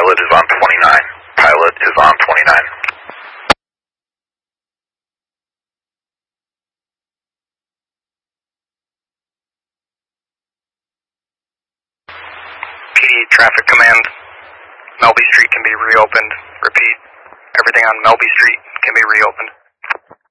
Pilot is on 29. Pilot is on 29. PD Traffic Command, Melby Street can be reopened. Repeat, everything on Melby Street can be reopened.